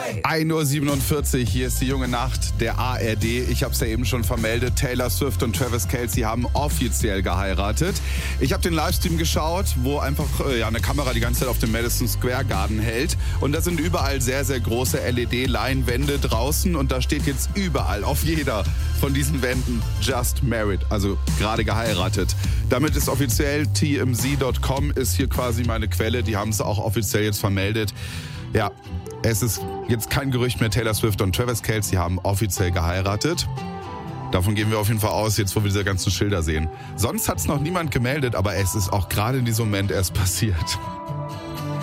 1:47 Uhr, hier ist die junge Nacht der ARD. Ich habe es ja eben schon vermeldet, Taylor Swift und Travis Kelce haben offiziell geheiratet. Ich habe den Livestream geschaut, wo einfach eine Kamera die ganze Zeit auf dem Madison Square Garden hält. Und da sind überall sehr, sehr große LED-Leinwände draußen. Und da steht jetzt überall, auf jeder von diesen Wänden, Just Married, also gerade geheiratet. Damit ist offiziell, TMZ.com ist hier quasi meine Quelle. Die haben es auch offiziell jetzt vermeldet. Ja, es ist jetzt kein Gerücht mehr, Taylor Swift und Travis Kelce haben offiziell geheiratet. Davon gehen wir auf jeden Fall aus, jetzt wo wir diese ganzen Schilder sehen. Sonst hat es noch niemand gemeldet, aber es ist auch gerade in diesem Moment erst passiert.